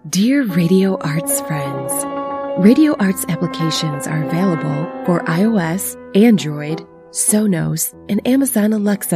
Dear Radio Arts friends, Radio Arts applications are available for iOS, Android, Sonos, and Amazon Alexa